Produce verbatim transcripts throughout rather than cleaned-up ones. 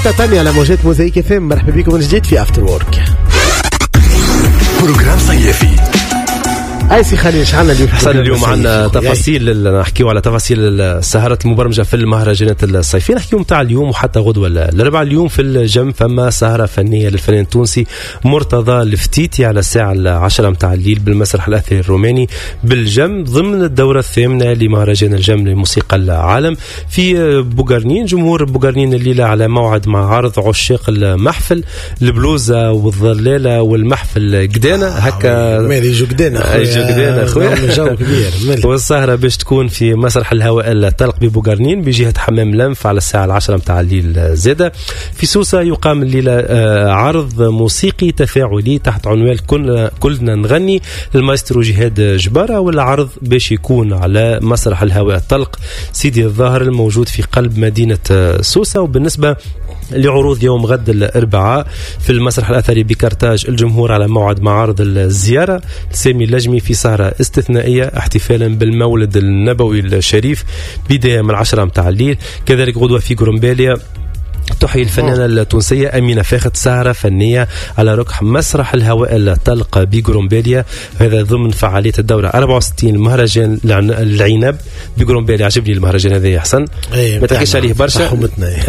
تانية على موجات موزايك اف ام. مرحبا بكم من جديد في افتر وورك، بروجرام صيفي. اي سي خليل شحالنا اليوم؟ حسن اليوم عندنا تفاصيل، نحكيو على تفاصيل السهرات المبرمجه في المهرجانات الصيفيه، نحكيو متاع اليوم وحتى غدوه الاربعاء. اليوم في الجم فما سهره فنيه للفنان التونسي مرتضى الفتيتي على الساعه العاشرة متاع الليل بالمسرح الاثري الروماني بالجم ضمن الدوره الثامنه لمهرجان الجم لموسيقى العالم في بوغارنين. جمهور بوغارنين الليله على موعد مع عرض عشاق المحفل، البلوزه والظلاله والمحفل قدانا هكا مالي جو قدانا قدانا خويا والسهرة باش تكون في مسرح الهواء الطلق ببوغارنين بجهة حمام لنف على الساعة العاشرة متاع الليل. زادة في سوسة يقام الليلة عرض موسيقي تفاعلي تحت عنوان كلنا نغني المايسترو جهاد جبارة، والعرض باش يكون على مسرح الهواء الطلق سيدي الظاهر الموجود في قلب مدينة سوسة. وبالنسبة لعروض يوم غد الأربعاء في المسرح الأثري بكرتاج، الجمهور على موعد مع عرض الزيارة سامي اللجمي في سهرة استثنائية احتفالا بالمولد النبوي الشريف بداية من العشرة متاع الليل. كذلك غدوة في غرومباليا تحيي الفنانة التونسية أمينة فاخت سهرة فنية على ركح مسرح الهواء الطلق بغرومباليا، هذا ضمن فعالية الدورة أربعة وستين مهرجان العنب بغرومباليا. عجبني المهرجان هذا يا حسن، ما تحكيش عليه برشا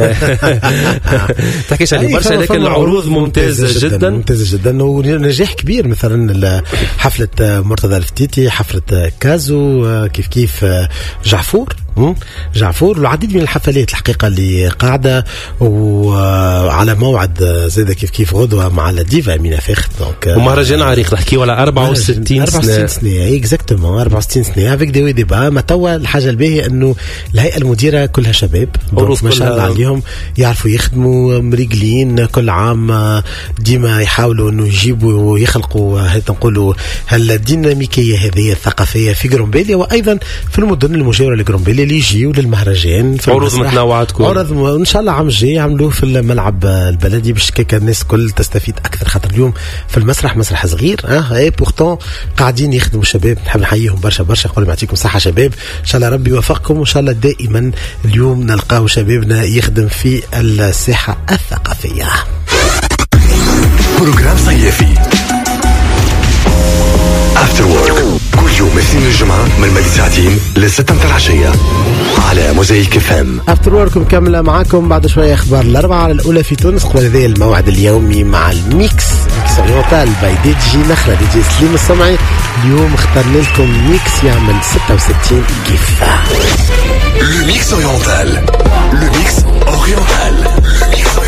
تحكيش عليه برشا لكن العروض ممتازة جدا ممتازة جدا ونجاح كبير. مثلا حفلة مرتضى الفتيتي، حفلة كازو، كيف كيف جعفور جعفور والعديد من الحفلات الحقيقة اللي قاعدة وعلى موعد زيادة كيف كيف غدوة مع الديفا أمينة فاخت. ومهرجان عريق نحكي على أربعة وستين سنة سنة اكزاكتومون أربعة وستين سنة افيك دي وي ديبا. ما توا الحاجة الباهية انه الهيئة المديرة كلها شباب ما شاء الله عليهم، يعرفوا يخدموا مريقلين كل عام، ديما يحاولوا انه يجيبوا ويخلقوا هل نقولوا هالديناميكية هذه الثقافية في غرومباليا وايضا في المدن المجاورة لغرومباليا اللي يجيوا للمهرجان. عروض متنوعة تكون عروض ان شاء الله عام الجاي يعملوه في الملعب البلدي باش كيك الناس كل تستفيد اكثر، خاطر اليوم في المسرح مسرح صغير اه اي بورتون قاعدين يخدموا الشباب. نحب نحييهم برشا برشا، نقول يعطيكم صحة شباب، ان شاء الله ربي يوفقكم وان شاء الله دائما اليوم نلقاو شبابنا يخدم في الساحة الثقافية. بروجرام صيفي افتر وورك كل يوم اثنين الجمعة من مدة ساعتين لستة متاع العشية على موزايك اف ام. افتر وورك مكملة معاكم بعد شوية اخبار الاربعة على الاولى في تونس. قبل هذا الموعد اليومي مع الميكس ميكس اورينتال باي دي جي نخلة دي جي سليم الصمعي. اليوم اخترنا لكم ميكس يعمل ستة وستين كيف. Le mix oriental, le mix oriental, le mix